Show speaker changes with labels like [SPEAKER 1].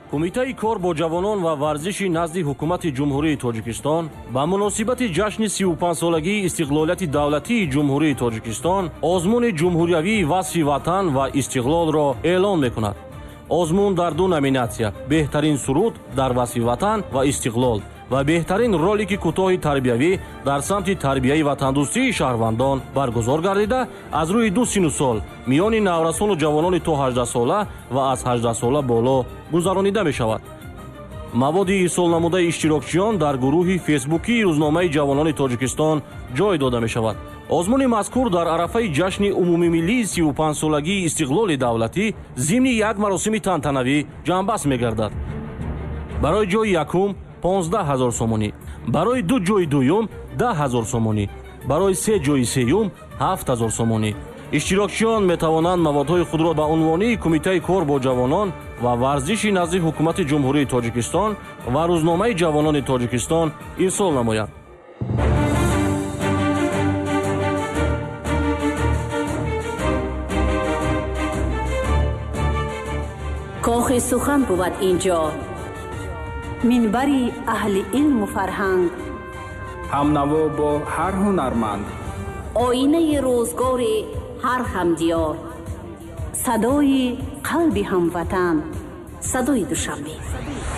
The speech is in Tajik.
[SPEAKER 1] кумитаи кор бо ҷавонон ва варзиши назди ҳукумати ҷумҳурии Тоҷикистон ба муносибати ҷашни 35-солагии истиқлолияти давлатии ҷумҳурии Тоҷикистон озмуни ҷумҳуриявии васфи ватан ва истиқлолро эълон мекунад. озмун дар ду номинатсия: беҳтарин суруд дар васфи ватан ва истиқлол ва беҳтарин ролики кӯтоҳи тарбиявӣ дар самти тарбияи ватандӯстии шаҳрвандон баргузор гардида, аз рӯи ду сину сол миёни наврасону ҷавонони то 18 сола ва аз 18 сола боло гузаронида мешавад. маводи ирсол намудаи иштирокчиён дар гурӯҳи фейсбукии рӯзномаи ҷавонони Тоҷикистон ҷой дода мешавад. озмуни мазкур дар арафаи ҷашни умумимиллии 35-солагии истиқлоли давлатӣ зимни як маросими тантанавӣ ҷамъбаст мегардад. барои ҷои якум 15 000 сомонӣ, барои ду ҷои дуюм 10 000 сомонӣ, барои се ҷои сеюм 7 000 сомонӣ. иштирокчиён метавонанд маводҳои худро ба унвонии кумитаи кор бо ҷавонон ва варзиши назди ҳукумати ҷумҳурии Тоҷикистон ва рӯзномаи ҷавонони Тоҷикистон ирсол намоянд.
[SPEAKER 2] кохи сухан буд инҷо, минбари аҳли илму фарҳанг,
[SPEAKER 3] ҳамнаво бо ҳар ҳунарманд,
[SPEAKER 2] оинаи рӯзгори ҳар ҳамдиёр, садои қалби ҳамватан, садои душанбе.